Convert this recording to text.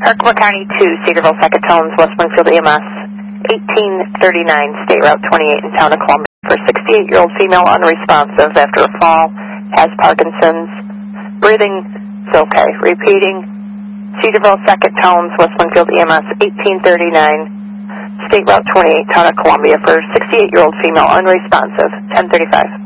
Arkema County 2, Cedarville, Second Tones, West Springfield EMS, 1839, State Route 28 in town of Columbia. For 68-year-old female unresponsive after a fall, has Parkinson's, breathing is okay. Repeating, Cedarville, Second Tones, West Springfield EMS, 1839, State Route 28, town of Columbia. For 68-year-old female unresponsive, 1035.